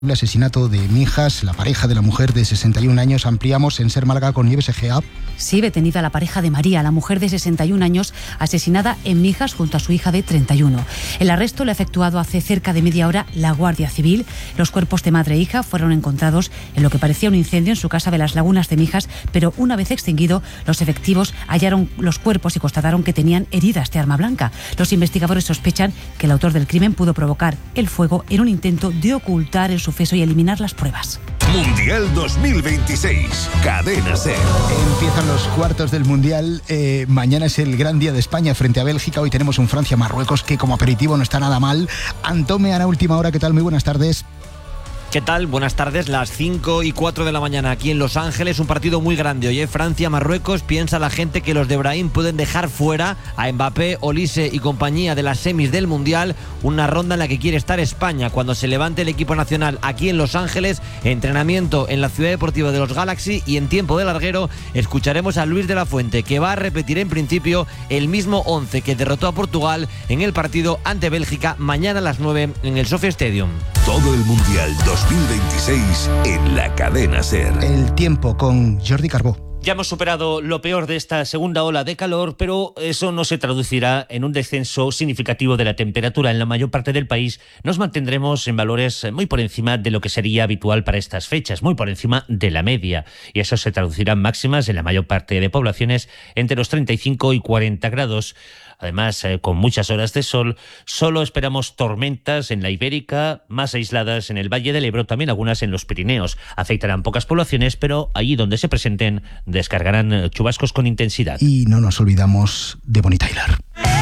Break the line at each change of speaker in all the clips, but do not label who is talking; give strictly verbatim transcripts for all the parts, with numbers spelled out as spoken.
El asesinato de Mijas, la pareja de la mujer de sesenta y un años. Ampliamos en Ser Málaga con Nieves Egea.
Sí, detenida la pareja de María, la mujer de sesenta y un años, asesinada en Mijas junto a su hija de treinta y uno. El arresto lo ha efectuado hace cerca de media hora la Guardia Civil. Los cuerpos de madre e hija fueron encontrados en lo que parecía un incendio en su casa de las Lagunas de Mijas, pero una vez extinguido, los efectivos hallaron los cuerpos y constataron que tenían heridas de arma blanca. Los investigadores sospechan que el autor del crimen pudo provocar el fuego en un intento de ocultar el suceso y eliminar las pruebas.
Mundial dos mil veintiséis, Cadena Ser.
Empiezan los cuartos del Mundial. Eh, mañana es el gran día de España frente a Bélgica. Hoy tenemos un Francia-Marruecos que como aperitivo no está nada mal. Antome, Ana, última hora, ¿qué tal? Muy buenas tardes.
¿Qué tal? Buenas tardes, las cinco y cuatro de la mañana aquí en Los Ángeles, un partido muy grande. Oye, Francia-Marruecos, piensa la gente que los de Brahim pueden dejar fuera a Mbappé, Olise y compañía de las semis del Mundial, una ronda en la que quiere estar España cuando se levante el equipo nacional aquí en Los Ángeles, entrenamiento en la Ciudad Deportiva de los Galaxy, y en tiempo de larguero escucharemos a Luis de la Fuente, que va a repetir en principio el mismo once que derrotó a Portugal en el partido ante Bélgica mañana a las nueve en el Sophia Stadium.
Todo el Mundial dos mil veintiséis en la Cadena Ser.
El tiempo con Jordi Carbó.
Ya hemos superado lo peor de esta segunda ola de calor, pero eso no se traducirá en un descenso significativo de la temperatura. En la mayor parte del país nos mantendremos en valores muy por encima de lo que sería habitual para estas fechas, muy por encima de la media. Y eso se traducirá en máximas en la mayor parte de poblaciones entre los treinta y cinco y cuarenta grados. Además, eh, con muchas horas de sol, solo esperamos tormentas en la Ibérica, más aisladas en el Valle del Ebro, también algunas en los Pirineos. Afectarán pocas poblaciones, pero allí donde se presenten descargarán chubascos con intensidad.
Y no nos olvidamos de Bonnie Tyler.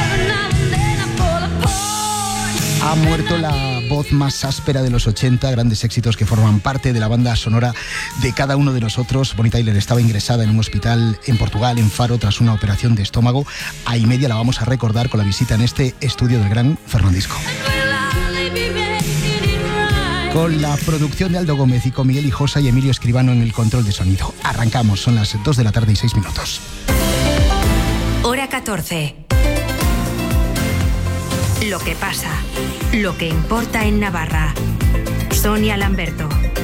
Ha muerto la voz más áspera de los ochenta, grandes éxitos que forman parte de la banda sonora de cada uno de nosotros. Bonnie Tyler estaba ingresada en un hospital en Portugal, en Faro, tras una operación de estómago. A y media la vamos a recordar con la visita en este estudio del gran Fernandisco. Con la producción de Aldo Gómez y con Miguel Hijosa y Emilio Escribano en el control de sonido. Arrancamos, son las dos de la tarde y seis minutos.
Hora catorce. Lo que pasa, lo que importa en Navarra. Sonia Lamberto.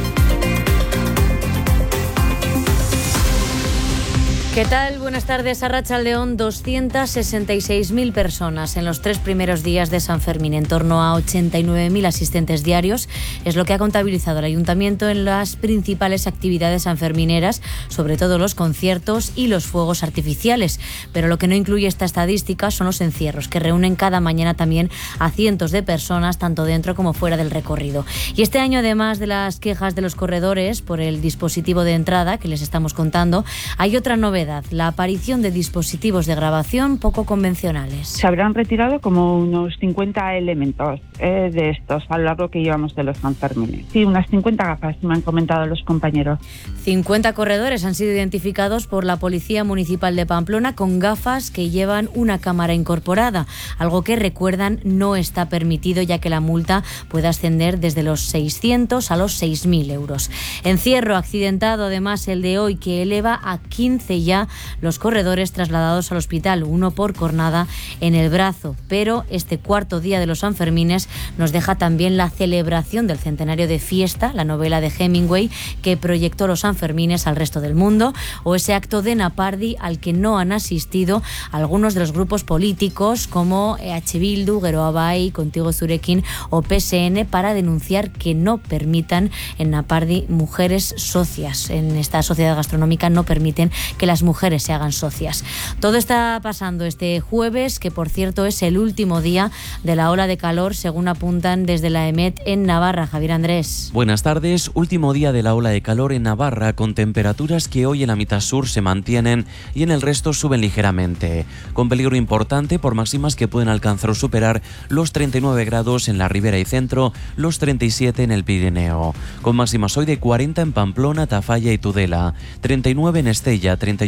¿Qué tal? Buenas tardes. Arratsaldeon. doscientas sesenta y seis mil personas en los tres primeros días de San Fermín, en torno a ochenta y nueve mil asistentes diarios, es lo que ha contabilizado el Ayuntamiento en las principales actividades sanfermineras, sobre todo los conciertos y los fuegos artificiales. Pero lo que no incluye esta estadística son los encierros, que reúnen cada mañana también a cientos de personas, tanto dentro como fuera del recorrido. Y este año, además de las quejas de los corredores por el dispositivo de entrada que les estamos contando, hay otra novedad: la aparición de dispositivos de grabación poco convencionales.
Se habrán retirado como unos cincuenta elementos eh, de estos a lo largo que llevamos de los Sanfermines. Sí, unas cincuenta gafas, me han comentado los compañeros.
cincuenta corredores han sido identificados por la Policía Municipal de Pamplona con gafas que llevan una cámara incorporada, algo que, recuerdan, no está permitido, ya que la multa puede ascender desde los seiscientos a los seis mil euros. Encierro accidentado, además, el de hoy, que eleva a quince ya los corredores trasladados al hospital, uno por cornada en el brazo. Pero este cuarto día de los Sanfermines nos deja también la celebración del centenario de Fiesta, la novela de Hemingway que proyectó los Sanfermines al resto del mundo, o ese acto de Napardi al que no han asistido algunos de los grupos políticos como E H Bildu, Geroa Bai, Contigo Zurekin o P S N, para denunciar que no permitan en Napardi mujeres socias. En esta sociedad gastronómica no permiten que las mujeres se hagan socias. Todo está pasando este jueves, que por cierto es el último día de la ola de calor, según apuntan desde la EMET en Navarra. Javier Andrés.
Buenas tardes. Último día de la ola de calor en Navarra, con temperaturas que hoy en la mitad sur se mantienen y en el resto suben ligeramente, con peligro importante por máximas que pueden alcanzar o superar los treinta y nueve grados en la ribera y centro, los treinta y siete en el Pirineo, con máximas hoy de cuarenta en Pamplona, Tafalla y Tudela, treinta y nueve en Estella, treinta y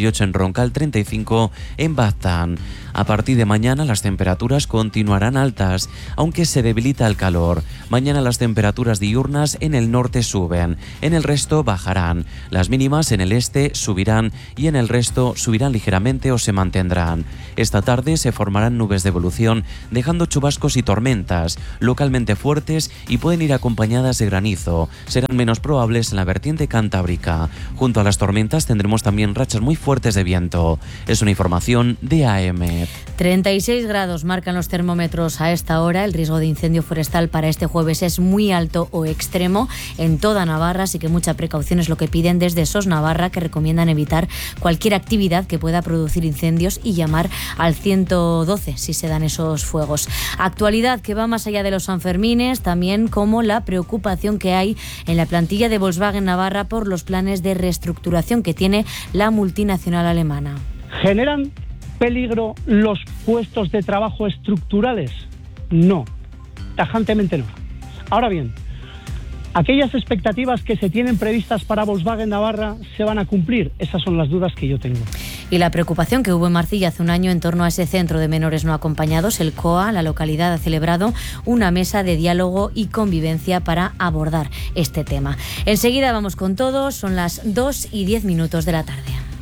y ocho en Roncal, treinta y cinco en Baztán. A partir de mañana las temperaturas continuarán altas, aunque se debilita el calor. Mañana las temperaturas diurnas en el norte suben, en el resto bajarán. Las mínimas en el este subirán y en el resto subirán ligeramente o se mantendrán. Esta tarde se formarán nubes de evolución, dejando chubascos y tormentas, localmente fuertes y pueden ir acompañadas de granizo. Serán menos probables en la vertiente cantábrica. Junto a las tormentas tendremos también rachas muy fuertes de viento. Es una información de A M.
treinta y seis grados marcan los termómetros a esta hora. El riesgo de incendio forestal para este jueves es muy alto o extremo en toda Navarra, así que mucha precaución es lo que piden desde S O S Navarra, que recomiendan evitar cualquier actividad que pueda producir incendios y llamar al ciento doce si se dan esos fuegos. Actualidad que va más allá de los Sanfermines, también como la preocupación que hay en la plantilla de Volkswagen Navarra por los planes de reestructuración que tiene la multinacional alemana.
¿Generan peligro los puestos de trabajo estructurales? No, tajantemente no. Ahora bien, ¿aquellas expectativas que se tienen previstas para Volkswagen Navarra se van a cumplir? Esas son las dudas que yo tengo.
Y la preocupación que hubo en Marcilla hace un año en torno a ese centro de menores no acompañados, el C O A, la localidad ha celebrado una mesa de diálogo y convivencia para abordar este tema. Enseguida vamos con todo, son las dos y diez minutos de la tarde.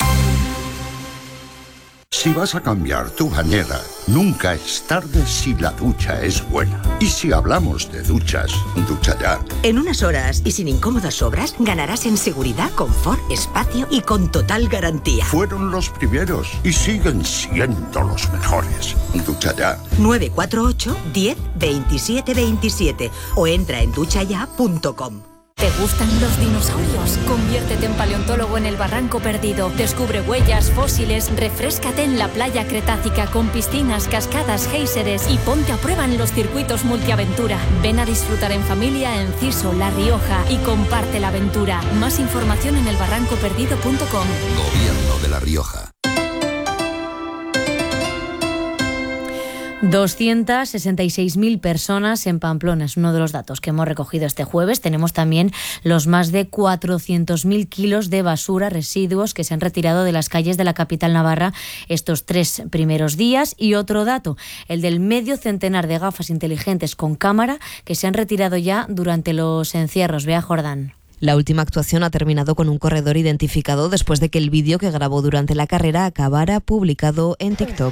Si vas a cambiar tu bañera, nunca es tarde si la ducha es buena. Y si hablamos de duchas, ducha ya.
En unas horas y sin incómodas obras, ganarás en seguridad, confort, espacio y con total garantía.
Fueron los primeros y siguen siendo los mejores. Ducha ya.
nueve cuatro ocho, diez, veintisiete veintisiete o entra en ducha ya punto com.
¿Te gustan los dinosaurios? Conviértete en paleontólogo en el Barranco Perdido. Descubre huellas, fósiles, refréscate en la playa cretácica con piscinas, cascadas, géiseres y ponte a prueba en los circuitos multiaventura. Ven a disfrutar en familia en Ciso, La Rioja y comparte la aventura. Más información en el barranco perdido punto com.
Gobierno de La Rioja.
doscientas sesenta y seis mil personas en Pamplona es uno de los datos que hemos recogido este jueves. Tenemos también los más de cuatrocientos mil kilos de basura, residuos que se han retirado de las calles de la capital navarra estos tres primeros días. Y otro dato, el del medio centenar de gafas inteligentes con cámara que se han retirado ya durante los encierros. Bea Jordán.
La última actuación ha terminado con un corredor identificado después de que el vídeo que grabó durante la carrera acabara publicado en TikTok.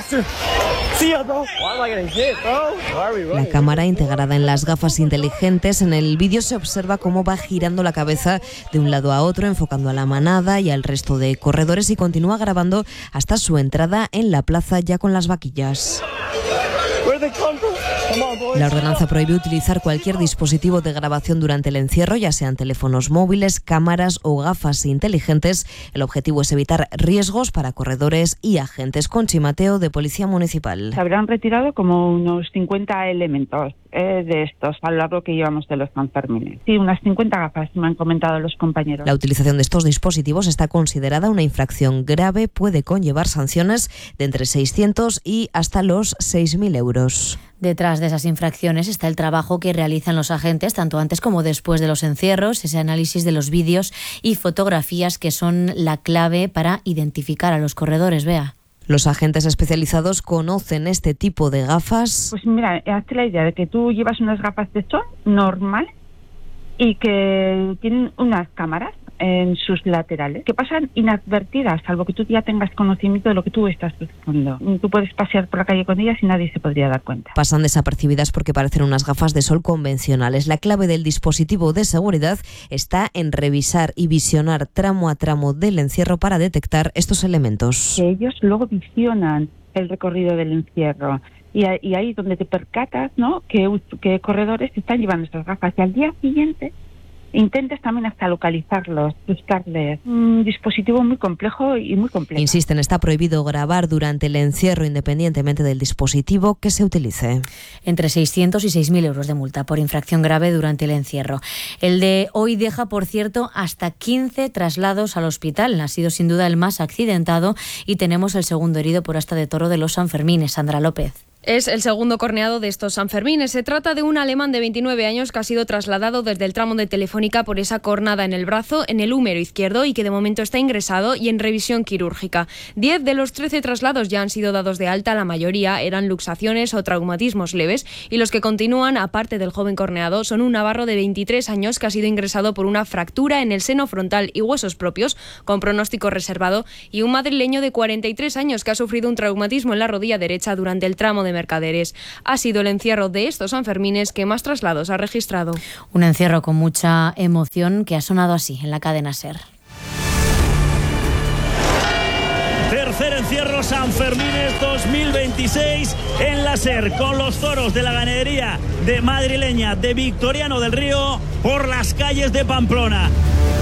La cámara integrada en las gafas inteligentes, en el vídeo se observa cómo va girando la cabeza de un lado a otro, enfocando a la manada y al resto de corredores, y continúa grabando hasta su entrada en la plaza ya con las vaquillas. La ordenanza prohíbe utilizar cualquier dispositivo de grabación durante el encierro, ya sean teléfonos móviles, cámaras o gafas inteligentes. El objetivo es evitar riesgos para corredores y agentes. Conchi Mateo, de Policía Municipal.
Se habrán retirado como unos cincuenta elementos eh, de estos a lo largo que llevamos de los Sanfermines. Sí, unas cincuenta gafas, me han comentado los compañeros.
La utilización de estos dispositivos está considerada una infracción grave, puede conllevar sanciones de entre seiscientos y hasta los seis mil euros.
Detrás de esas infracciones está el trabajo que realizan los agentes, tanto antes como después de los encierros, ese análisis de los vídeos y fotografías que son la clave para identificar a los corredores. Bea.
Los agentes especializados conocen este tipo de gafas.
Pues mira, hazte la idea de que tú llevas unas gafas de sol normal y que tienen unas cámaras en sus laterales que pasan inadvertidas, salvo que tú ya tengas conocimiento de lo que tú estás buscando. Tú puedes pasear por la calle con ellas y nadie se podría dar cuenta.
Pasan desapercibidas porque parecen unas gafas de sol convencionales. La clave del dispositivo de seguridad está en revisar y visionar tramo a tramo del encierro para detectar estos elementos.
Que ellos luego visionan el recorrido del encierro y, y ahí es donde te percatas, ¿no?, que, que corredores están llevando estas gafas, y al día siguiente intentes también hasta localizarlos, buscarles. Un dispositivo muy complejo y muy complejo.
Insisten, está prohibido grabar durante el encierro independientemente del dispositivo que se utilice.
Entre seiscientos y seis mil euros de multa por infracción grave durante el encierro. El de hoy deja, por cierto, hasta quince traslados al hospital. Ha sido sin duda el más accidentado y tenemos el segundo herido por asta de toro de los Sanfermines. Sandra López.
Es el segundo corneado de estos Sanfermines. Se trata de un alemán de veintinueve años que ha sido trasladado desde el tramo de Telefónica por esa cornada en el brazo, en el húmero izquierdo, y que de momento está ingresado y en revisión quirúrgica. Diez de los trece traslados ya han sido dados de alta. La mayoría eran luxaciones o traumatismos leves, y los que continúan, aparte del joven corneado, son un navarro de veintitrés años que ha sido ingresado por una fractura en el seno frontal y huesos propios, con pronóstico reservado, y un madrileño de cuarenta y tres años que ha sufrido un traumatismo en la rodilla derecha durante el tramo de Mercaderes. Ha sido el encierro de estos Sanfermines que más traslados ha registrado.
Un encierro con mucha emoción que ha sonado así en la cadena SER.
Tercer encierro Sanfermines dos mil veintiséis en la SER, con los toros de la ganadería de madrileña de Victoriano del Río por las calles de Pamplona.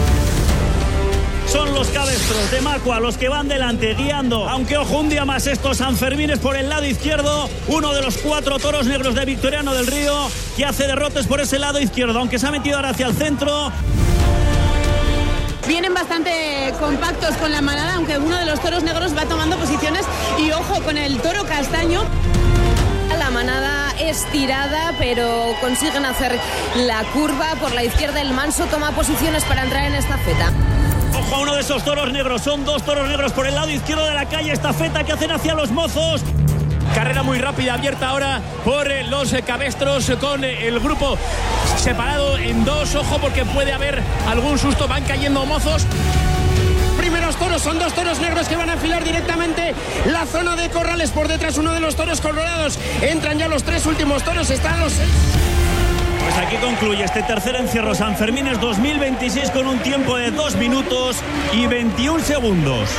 Son los cabestros de Macua los que van delante guiando, aunque ojo, un día más estos Sanfermines por el lado izquierdo, uno de los cuatro toros negros de Victoriano del Río que hace derrotes por ese lado izquierdo, aunque se ha metido ahora hacia el centro.
Vienen bastante compactos con la manada, aunque uno de los toros negros va tomando posiciones, y ojo con el toro castaño.
La manada estirada, pero consiguen hacer la curva por la izquierda. El manso toma posiciones para entrar en esta estafeta.
Ojo a uno de esos toros negros, son dos toros negros por el lado izquierdo de la calle, estafeta que hacen hacia los mozos.
Carrera muy rápida, abierta ahora por los cabestros, con el grupo separado en dos. Ojo porque puede haber algún susto, van cayendo mozos. Primeros toros, son dos toros negros que van a enfilar directamente la zona de corrales. Por detrás uno de los toros colorados. Entran ya los tres últimos toros, están los seis.
Pues aquí concluye este tercer encierro Sanfermines dos mil veintiséis con un tiempo de dos minutos y veintiún segundos.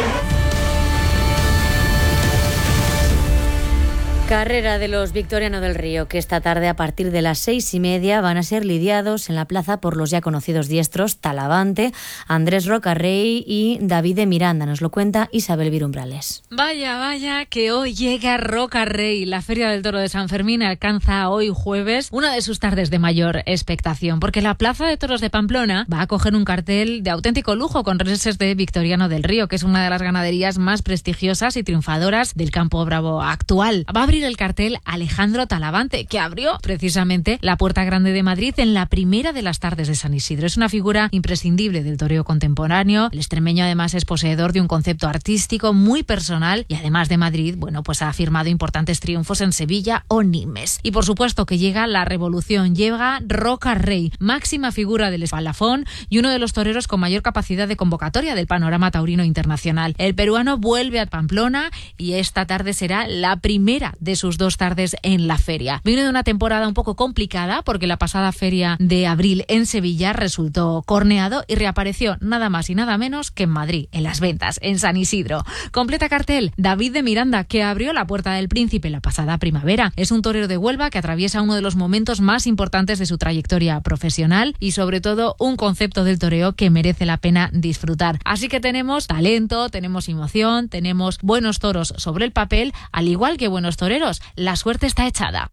Carrera de los Victoriano del Río, que esta tarde a partir de las seis y media van a ser lidiados en la plaza por los ya conocidos diestros Talavante, Andrés Rocarrey y David de Miranda. Nos lo cuenta Isabel Virumbrales.
Vaya, vaya, que hoy llega Rocarrey. La Feria del Toro de San Fermín alcanza hoy jueves una de sus tardes de mayor expectación, porque la Plaza de Toros de Pamplona va a coger un cartel de auténtico lujo con reses de Victoriano del Río, que es una de las ganaderías más prestigiosas y triunfadoras del campo bravo actual. Va a abrir el cartel Alejandro Talavante, que abrió precisamente la Puerta Grande de Madrid en la primera de las tardes de San Isidro. Es una figura imprescindible del toreo contemporáneo. El extremeño además es poseedor de un concepto artístico muy personal y además de Madrid, bueno, pues ha firmado importantes triunfos en Sevilla o Nimes. Y por supuesto que llega la revolución, llega Rocarrey, máxima figura del escalafón y uno de los toreros con mayor capacidad de convocatoria del panorama taurino internacional. El peruano vuelve a Pamplona y esta tarde será la primera de sus dos tardes en la feria. Viene de una temporada un poco complicada porque la pasada feria de abril en Sevilla resultó corneado y reapareció nada más y nada menos que en Madrid, en las ventas, en San Isidro. Completa cartel David de Miranda, que abrió la Puerta del Príncipe la pasada primavera. Es un torero de Huelva que atraviesa uno de los momentos más importantes de su trayectoria profesional y sobre todo un concepto del toreo que merece la pena disfrutar. Así que tenemos talento, tenemos emoción, tenemos buenos toros sobre el papel, al igual que buenos toreros. La suerte está echada.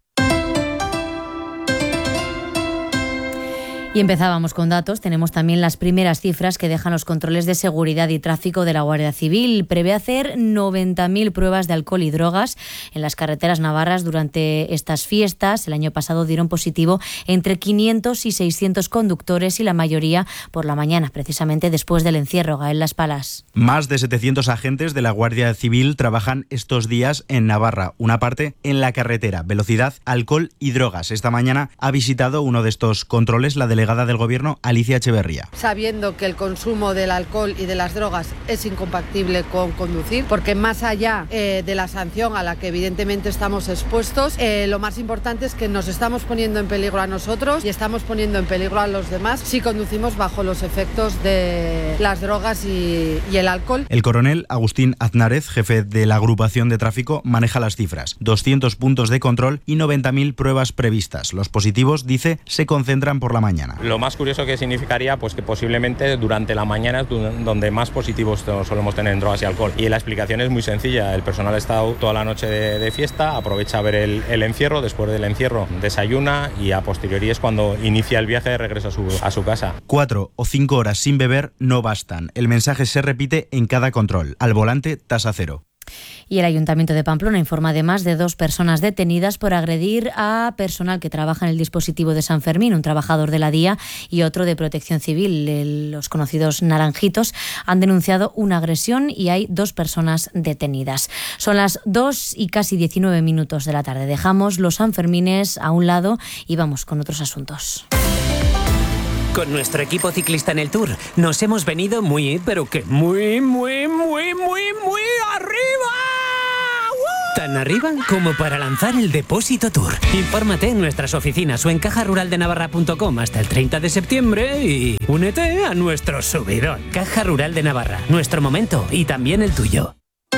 Y empezábamos con datos. Tenemos también las primeras cifras que dejan los controles de seguridad y tráfico de la Guardia Civil. Prevé hacer noventa mil pruebas de alcohol y drogas en las carreteras navarras durante estas fiestas. El año pasado dieron positivo entre quinientos y seiscientos conductores y la mayoría por la mañana, precisamente después del encierro. Gael Las Palas.
Más de setecientos agentes de la Guardia Civil trabajan estos días en Navarra. Una parte en la carretera, velocidad, alcohol y drogas. Esta mañana ha visitado uno de estos controles la delegada del Gobierno, Alicia Echeverría.
Sabiendo que el consumo del alcohol y de las drogas es incompatible con conducir, porque más allá eh, de la sanción a la que evidentemente estamos expuestos, eh, lo más importante es que nos estamos poniendo en peligro a nosotros y estamos poniendo en peligro a los demás si conducimos bajo los efectos de las drogas y, y el alcohol.
El coronel Agustín Aznárez, jefe de la agrupación de tráfico, maneja las cifras. doscientos puntos de control y noventa mil pruebas previstas. Los positivos, dice, se concentran por la mañana.
Lo más curioso que significaría pues que posiblemente durante la mañana es donde más positivos solemos tener en drogas y alcohol. Y la explicación es muy sencilla. El personal ha estado toda la noche de, de fiesta, aprovecha a ver el, el encierro, después del encierro desayuna y a posteriori es cuando inicia el viaje de regreso a su, a su casa.
Cuatro o cinco horas sin beber no bastan. El mensaje se repite en cada control. Al volante, tasa cero.
Y el Ayuntamiento de Pamplona informa además de dos personas detenidas por agredir a personal que trabaja en el dispositivo de San Fermín, un trabajador de la D I A y otro de Protección Civil. El, los conocidos naranjitos han denunciado una agresión y hay dos personas detenidas. Son las dos y casi diecinueve minutos de la tarde. Dejamos los Sanfermines a un lado y vamos con otros asuntos.
Con nuestro equipo ciclista en el Tour nos hemos venido muy, pero que muy, muy, muy, muy, muy arriba. Tan arriba como para lanzar el Depósito Tour. Infórmate en nuestras oficinas o en caja rural de navarra punto com hasta el treinta de septiembre y únete a nuestro subidón. Caja Rural de Navarra, nuestro momento y también el tuyo.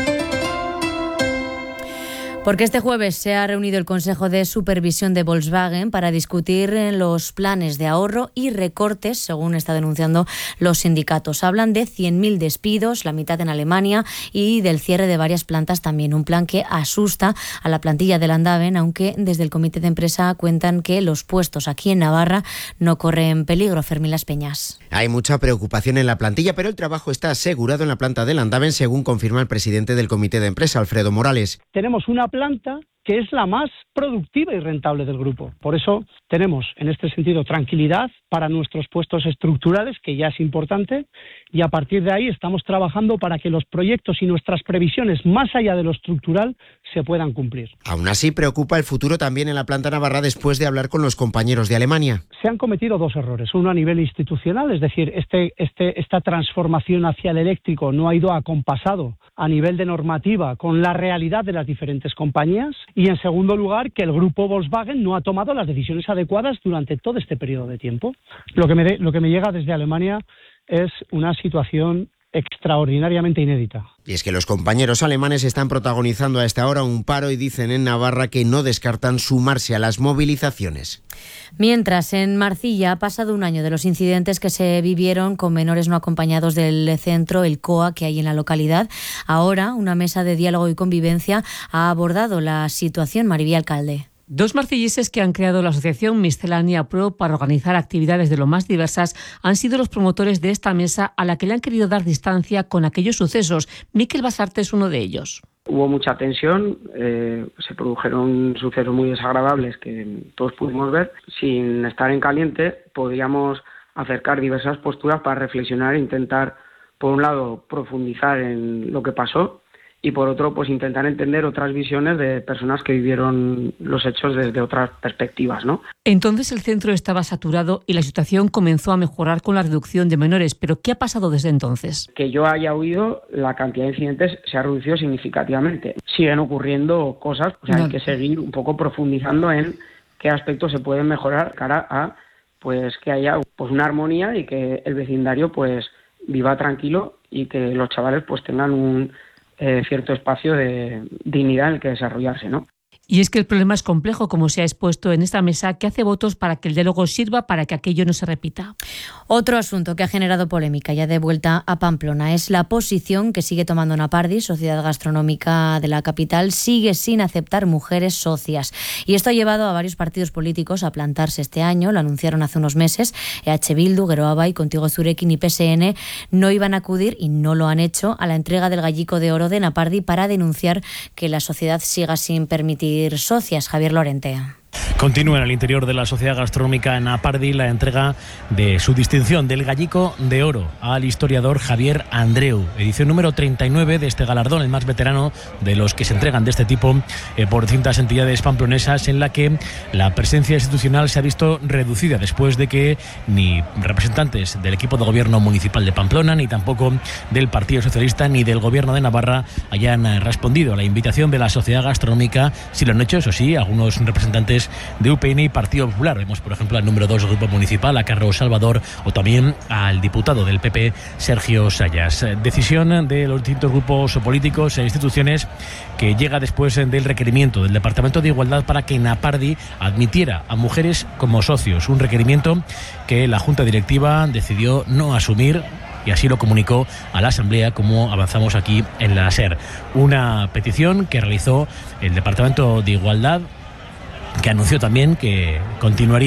Porque este jueves se ha reunido el Consejo de Supervisión de Volkswagen para discutir los planes de ahorro y recortes, según está denunciando los sindicatos. Hablan de cien mil despidos, la mitad en Alemania, y del cierre de varias plantas también. Un plan que asusta a la plantilla del Andaven, aunque desde el comité de empresa cuentan que los puestos aquí en Navarra no corren peligro. Fermín Las Peñas.
Hay mucha preocupación en la plantilla, pero el trabajo está asegurado en la planta del Andaven, según confirma el presidente del comité de empresa, Alfredo Morales.
Tenemos una planta que es la más productiva y rentable del grupo. Por eso tenemos, en este sentido, tranquilidad para nuestros puestos estructurales, que ya es importante, y a partir de ahí estamos trabajando para que los proyectos y nuestras previsiones, más allá de lo estructural, se puedan cumplir.
Aún así, preocupa el futuro también en la planta navarra después de hablar con los compañeros de Alemania.
Se han cometido dos errores. Uno a nivel institucional, es decir, este, este, esta transformación hacia el eléctrico no ha ido acompasado a nivel de normativa con la realidad de las diferentes compañías. Y en segundo lugar, que el grupo Volkswagen no ha tomado las decisiones adecuadas durante todo este periodo de tiempo. Lo que me, de, lo que me llega desde Alemania es una situación extraordinariamente inédita.
Y es que los compañeros alemanes están protagonizando a esta hora un paro y dicen en Navarra que no descartan sumarse a las movilizaciones.
Mientras, en Marcilla ha pasado un año de los incidentes que se vivieron con menores no acompañados del centro, el C O A, que hay en la localidad. Ahora, una mesa de diálogo y convivencia ha abordado la situación. Maribí Alcalde.
Dos marcillises que han creado la asociación Miscelánea Pro para organizar actividades de lo más diversas han sido los promotores de esta mesa, a la que le han querido dar distancia con aquellos sucesos. Miquel Basarte es uno de ellos.
Hubo mucha tensión, eh, se produjeron sucesos muy desagradables que todos pudimos ver. Sin estar en caliente, podíamos acercar diversas posturas para reflexionar e intentar, por un lado, profundizar en lo que pasó, y por otro, pues intentar entender otras visiones de personas que vivieron los hechos desde otras perspectivas, ¿no?
Entonces el centro estaba saturado y la situación comenzó a mejorar con la reducción de menores. ¿Pero qué ha pasado desde entonces?
Que yo haya oído, la cantidad de incidentes se ha reducido significativamente. Siguen ocurriendo cosas, o sea, no. Hay que seguir un poco profundizando en qué aspectos se pueden mejorar cara a pues que haya pues una armonía y que el vecindario pues viva tranquilo y que los chavales pues tengan un Eh, cierto espacio de dignidad en el que desarrollarse, ¿no?
Y es que el problema es complejo, como se ha expuesto en esta mesa, que hace votos para que el diálogo sirva para que aquello no se repita.
Otro asunto que ha generado polémica ya de vuelta a Pamplona es la posición que sigue tomando Napardi, Sociedad Gastronómica de la capital, sigue sin aceptar mujeres socias. Y esto ha llevado a varios partidos políticos a plantarse este año, lo anunciaron hace unos meses. E H Bildu, Geroa y Contigo Zurekin y P S N no iban a acudir, y no lo han hecho, a la entrega del Gallico de Oro de Napardi para denunciar que la sociedad siga sin permitir socias. Javier Lorente.
Continúa en el interior de la Sociedad Gastronómica Napardi la entrega de su distinción del Gallico de Oro al historiador Javier Andreu. Edición número treinta y nueve de este galardón, el más veterano de los que se entregan de este tipo eh, por distintas entidades pamplonesas, en la que la presencia institucional se ha visto reducida después de que ni representantes del equipo de gobierno municipal de Pamplona, ni tampoco del Partido Socialista, ni del gobierno de Navarra hayan respondido a la invitación de la Sociedad Gastronómica. Sí lo han hecho, eso sí, algunos representantes de U P N y Partido Popular. Vemos, por ejemplo, al número dos del Grupo Municipal, a Carlos Salvador, o también al diputado del P P, Sergio Sayas. Decisión de los distintos grupos políticos e instituciones que llega después del requerimiento del Departamento de Igualdad para que Napardi admitiera a mujeres como socios. Un requerimiento que la Junta Directiva decidió no asumir, y así lo comunicó a la Asamblea, como avanzamos aquí en la SER. Una petición que realizó el Departamento de Igualdad, que anunció también que continuaría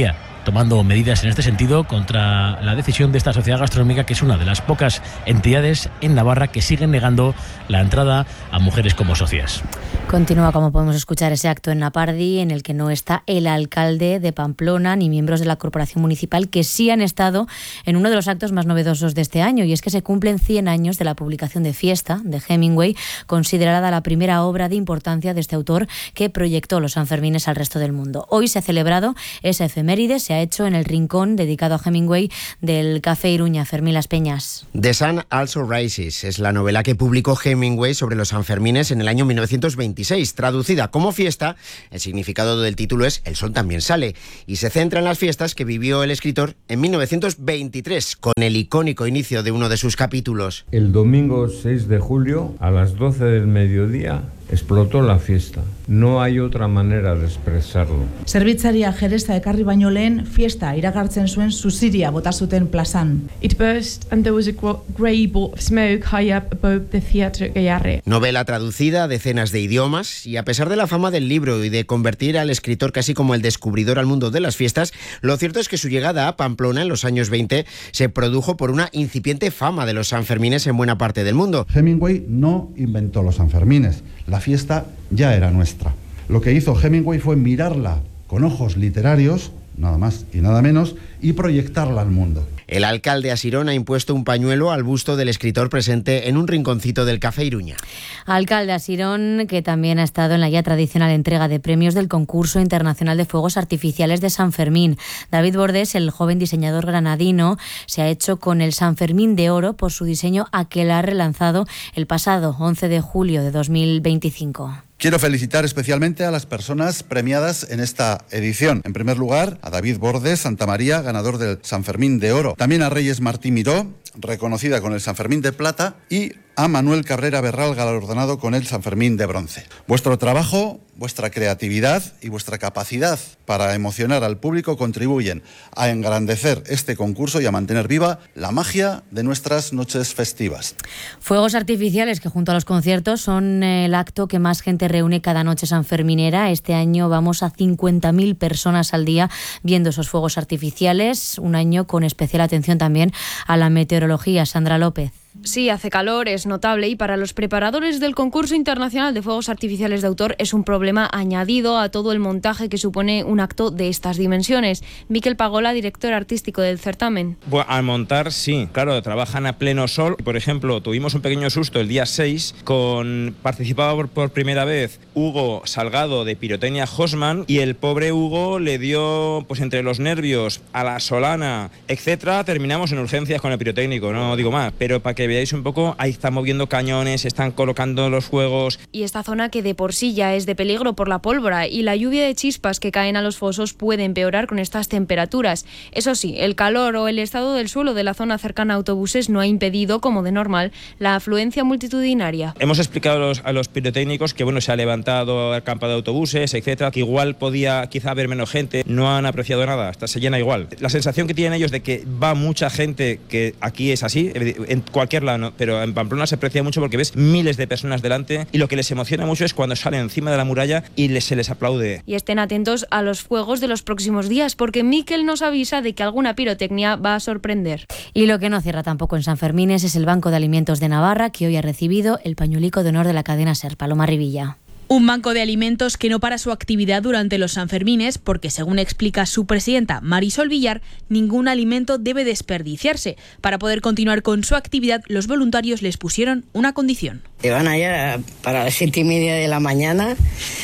tomando medidas en este sentido contra la decisión de esta sociedad gastronómica, que es una de las pocas entidades en Navarra que siguen negando la entrada a mujeres como socias.
Continúa, como podemos escuchar, ese acto en Napardi en el que no está el alcalde de Pamplona ni miembros de la corporación municipal, que sí han estado en uno de los actos más novedosos de este año, y es que se cumplen cien años de la publicación de Fiesta, de Hemingway, considerada la primera obra de importancia de este autor que proyectó los Sanfermines al resto del mundo. Hoy se ha celebrado esa efeméride, se ha hecho en el rincón dedicado a Hemingway del Café Iruña. Fermín Las Peñas.
The Sun Also Rises es la novela que publicó Hemingway sobre los Sanfermines en el año mil novecientos veintiséis. Traducida como fiesta, el significado del título es El sol también sale, y se centra en las fiestas que vivió el escritor en mil novecientos veintitrés, con el icónico inicio de uno de sus capítulos.
El domingo seis de julio, a las doce del mediodía, explotó la fiesta. No hay otra manera de expresarlo.
Zerbitzaria jereza ekarri baino lehen fiesta iragartzen zuen zuziria bota zuten plazan.
It burst and there was a grey ball of smoke high up above the Theatre Gayarre.
Novela traducida a decenas de idiomas, y a pesar de la fama del libro y de convertir al escritor casi como el descubridor al mundo de las fiestas, lo cierto es que su llegada a Pamplona en los años veinte se produjo por una incipiente fama de los Sanfermines en buena parte del mundo.
Hemingway no inventó los Sanfermines. La fiesta ya era nuestra. Lo que hizo Hemingway fue mirarla con ojos literarios, nada más y nada menos, y proyectarla al mundo.
El alcalde Asirón ha impuesto un pañuelo al busto del escritor presente en un rinconcito del Café Iruña.
Alcalde Asirón, que también ha estado en la ya tradicional entrega de premios del Concurso Internacional de Fuegos Artificiales de San Fermín. David Bordés, el joven diseñador granadino, se ha hecho con el San Fermín de Oro por su diseño aquelarre relanzado el pasado once de julio de dos mil veinticinco.
Quiero felicitar especialmente a las personas premiadas en esta edición. En primer lugar, a David Bordés Santamaría, ganador del San Fermín de Oro. También a Reyes Martí Miró, reconocida con el San Fermín de Plata, y a Manuel Cabrera Berral, galardonado con el San Fermín de Bronce. Vuestro trabajo, vuestra creatividad y vuestra capacidad para emocionar al público contribuyen a engrandecer este concurso y a mantener viva la magia de nuestras noches festivas.
Fuegos artificiales que, junto a los conciertos, son el acto que más gente reúne cada noche sanferminera. Este año vamos a cincuenta mil personas al día viendo esos fuegos artificiales, un año con especial atención también a la meteorología. Sandra López.
Sí, hace calor, es notable, y para los preparadores del Concurso Internacional de Fuegos Artificiales de Autor es un problema añadido a todo el montaje que supone un acto de estas dimensiones. Miquel Pagola, director artístico del certamen.
Bueno, al montar, sí, claro, trabajan a pleno sol. Por ejemplo, tuvimos un pequeño susto el día seis, con participaba por, por primera vez Hugo Salgado de Pirotecnia Hosman, y el pobre Hugo le dio, pues entre los nervios, a la solana, etcétera. Terminamos en urgencias con el pirotécnico, no digo más, pero para que Que veáis un poco, ahí están moviendo cañones, están colocando los fuegos.
Y esta zona, que de por sí ya es de peligro por la pólvora y la lluvia de chispas que caen a los fosos, puede empeorar con estas temperaturas. Eso sí, el calor o el estado del suelo de la zona cercana a autobuses no ha impedido, como de normal, la afluencia multitudinaria.
Hemos explicado a los, a los pirotécnicos que bueno, se ha levantado el campo de autobuses, etcétera, que igual podía quizá haber menos gente, no han apreciado nada, hasta se llena igual. La sensación que tienen ellos de que va mucha gente, que aquí es así, en cualquier lado, pero en Pamplona se aprecia mucho porque ves miles de personas delante, y lo que les emociona mucho es cuando salen encima de la muralla y les, se les aplaude.
Y estén atentos a los fuegos de los próximos días, porque Miquel nos avisa de que alguna pirotecnia va a sorprender.
Y lo que no cierra tampoco en San Fermines es el Banco de Alimentos de Navarra, que hoy ha recibido el pañuelico de honor de la cadena SER. Paloma Rivilla.
Un banco de alimentos que no para su actividad durante los Sanfermines porque, según explica su presidenta Marisol Villar, ningún alimento debe desperdiciarse. Para poder continuar con su actividad, los voluntarios les pusieron una condición.
Que van allá para las siete y media de la mañana,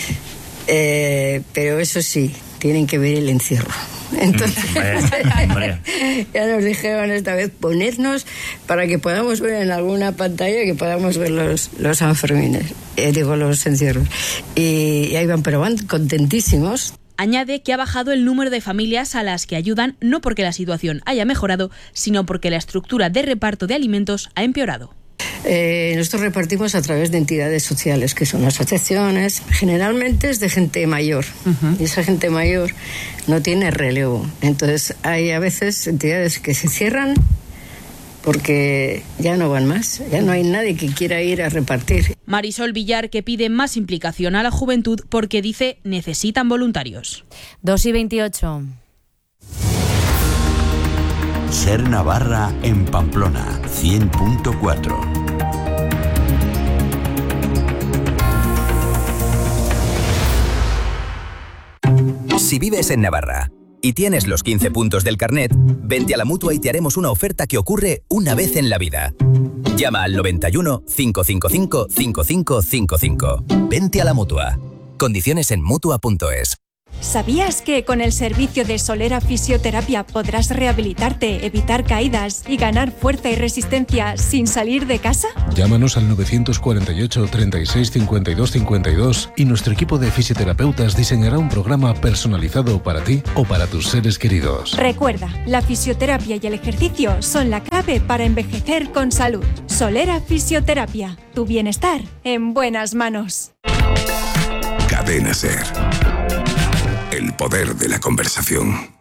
eh, pero eso sí, tienen que ver el encierro. Entonces, ya nos dijeron esta vez ponernos para que podamos ver en alguna pantalla, que podamos ver los, los Sanfermines, eh, digo los encierros. Y, y ahí van, pero van contentísimos.
Añade que ha bajado el número de familias a las que ayudan, no porque la situación haya mejorado, sino porque la estructura de reparto de alimentos ha empeorado.
Eh, nosotros repartimos a través de entidades sociales, que son asociaciones, generalmente es de gente mayor, uh-huh. y esa gente mayor no tiene relevo. Entonces hay a veces entidades que se cierran porque ya no van más, ya no hay nadie que quiera ir a repartir.
Marisol Villar, que pide más implicación a la juventud porque dice necesitan voluntarios.
dos y veintiocho.
Ser Navarra en Pamplona, cien punto cuatro.
Si vives en Navarra y tienes los quince puntos del carnet, vente a la Mutua y te haremos una oferta que ocurre una vez en la vida. Llama al noventa y uno, cinco cinco cinco, cinco cinco cinco cinco. Vente a la Mutua. Condiciones en Mutua punto es.
¿Sabías que con el servicio de Solera Fisioterapia podrás rehabilitarte, evitar caídas y ganar fuerza y resistencia sin salir de casa?
Llámanos al novecientos cuarenta y ocho, treinta y seis, cincuenta y dos cincuenta y dos y nuestro equipo de fisioterapeutas diseñará un programa personalizado para ti o para tus seres queridos.
Recuerda, la fisioterapia y el ejercicio son la clave para envejecer con salud. Solera Fisioterapia, tu bienestar en buenas manos.
Cadena SER. El poder de la conversación.